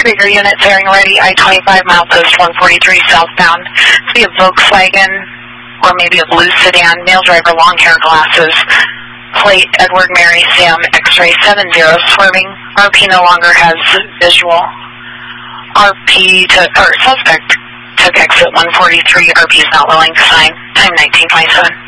Bigger unit fairing ready, I-25 milepost 143 southbound. It's be a Volkswagen or maybe a blue sedan, male driver, long hair, glasses. Plate Edward Mary Sam X-ray 70 swerving. RP no longer has visual. Suspect took exit 143. RP is not willing to sign. Time 19:27.